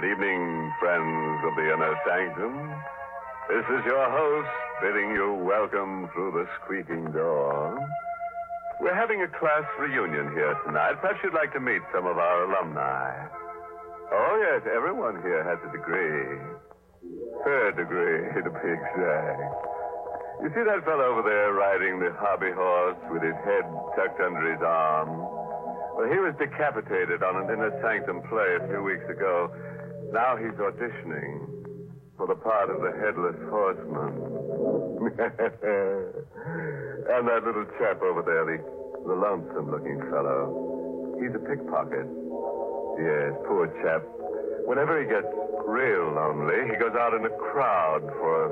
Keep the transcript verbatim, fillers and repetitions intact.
Good evening, friends of the Inner Sanctum. This is your host bidding you welcome through the squeaking door. We're having a class reunion here tonight. Perhaps you'd like to meet some of our alumni. Oh, yes, everyone here has a degree. Third degree, to be exact. You see that fellow over there riding the hobby horse with his head tucked under his arm? Well, he was decapitated on an Inner Sanctum play a few weeks ago. Now he's auditioning for the part of the Headless Horseman. And that little chap over there, the, the lonesome-looking fellow, he's a pickpocket. Yes, poor chap. Whenever he gets real lonely, he goes out in a crowd for a